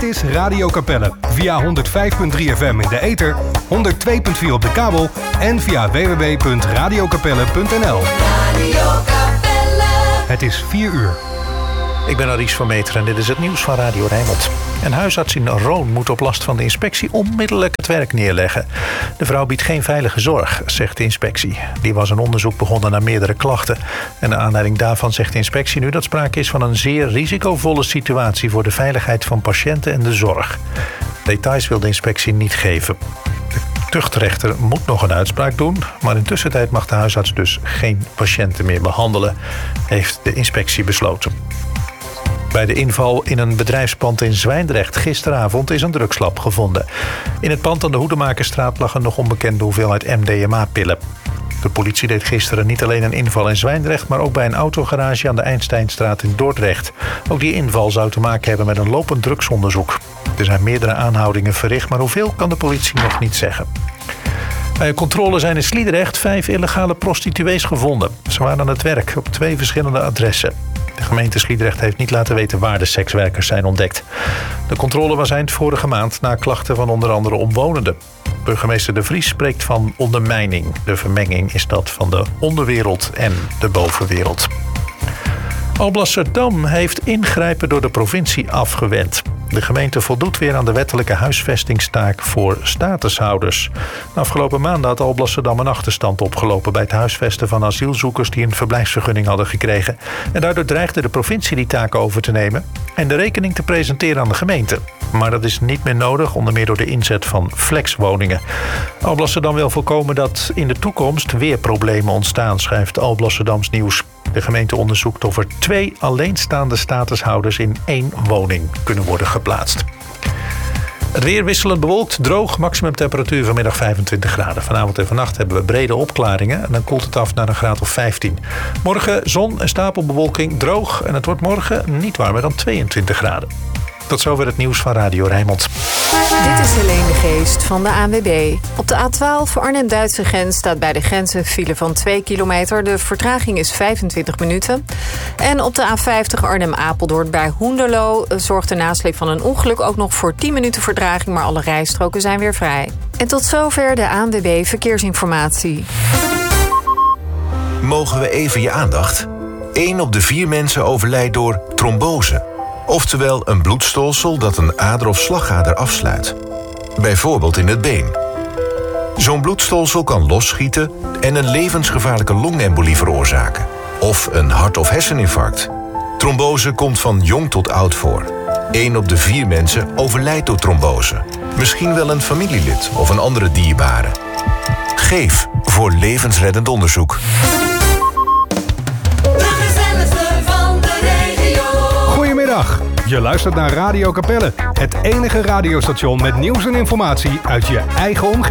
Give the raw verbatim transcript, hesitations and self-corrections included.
is Radio Capelle. Via honderd vijf komma drie F M in de ether, honderd twee komma vier op de kabel en via w w w punt radio capelle punt n l. Radio Capelle. Het is vier uur. Ik ben Aries van Meteren en dit is het nieuws van Radio Rijnmond. Een huisarts in Roon moet op last van de inspectie onmiddellijk het werk neerleggen. De vrouw biedt geen veilige zorg, zegt de inspectie. Die was een onderzoek begonnen naar meerdere klachten. En naar aanleiding daarvan zegt de inspectie nu dat sprake is van een zeer risicovolle situatie voor de veiligheid van patiënten en de zorg. Details wil de inspectie niet geven. De tuchtrechter moet nog een uitspraak doen, maar in tussentijd mag de huisarts dus geen patiënten meer behandelen, heeft de inspectie besloten. Bij de inval in een bedrijfspand in Zwijndrecht gisteravond is een drugslab gevonden. In het pand aan de Hoedemakerstraat lag een nog onbekende hoeveelheid M D M A-pillen. De politie deed gisteren niet alleen een inval in Zwijndrecht, maar ook bij een autogarage aan de Einsteinstraat in Dordrecht. Ook die inval zou te maken hebben met een lopend drugsonderzoek. Er zijn meerdere aanhoudingen verricht, maar hoeveel kan de politie nog niet zeggen. Bij een controle zijn in Sliedrecht vijf illegale prostituees gevonden. Ze waren aan het werk op twee verschillende adressen. De gemeente Sliedrecht heeft niet laten weten waar de sekswerkers zijn ontdekt. De controle was eind vorige maand na klachten van onder andere omwonenden. Burgemeester De Vries spreekt van ondermijning. De vermenging is dat van de onderwereld en de bovenwereld. Alblasserdam heeft ingrijpen door de provincie afgewend. De gemeente voldoet weer aan de wettelijke huisvestingstaak voor statushouders. De afgelopen maanden had Alblasserdam een achterstand opgelopen bij het huisvesten van asielzoekers die een verblijfsvergunning hadden gekregen. En daardoor dreigde de provincie die taak over te nemen en de rekening te presenteren aan de gemeente. Maar dat is niet meer nodig, onder meer door de inzet van flexwoningen. Alblasserdam wil voorkomen dat in de toekomst weer problemen ontstaan, schrijft Alblasserdams Nieuws. De gemeente onderzoekt of er twee alleenstaande statushouders in één woning kunnen worden geplaatst. Het weer wisselend bewolkt, droog, maximumtemperatuur vanmiddag vijfentwintig graden. Vanavond en vannacht hebben we brede opklaringen en dan koelt het af naar een graad of vijftien. Morgen zon en stapelbewolking, droog en het wordt morgen niet warmer dan tweeëntwintig graden. Tot zover het nieuws van Radio Rijnmond. Dit is Helene de Geest van de A N W B. Op de A twaalf Arnhem-Duitse grens staat bij de grens een file van twee kilometer. De vertraging is vijfentwintig minuten. En op de A vijftig Arnhem-Apeldoorn bij Hoenderloo zorgt de nasleep van een ongeluk ook nog voor tien minuten vertraging, maar alle rijstroken zijn weer vrij. En tot zover de A N W B Verkeersinformatie. Mogen we even je aandacht? Eén op de vier mensen overlijdt door trombose. Oftewel een bloedstolsel dat een ader of slagader afsluit. Bijvoorbeeld in het been. Zo'n bloedstolsel kan losschieten en een levensgevaarlijke longembolie veroorzaken. Of een hart- of herseninfarct. Trombose komt van jong tot oud voor. Eén op de vier mensen overlijdt door trombose. Misschien wel een familielid of een andere dierbare. Geef voor levensreddend onderzoek. Goedemiddag, je luistert naar Radio Capelle. Het enige radiostation met nieuws en informatie uit je eigen omgeving.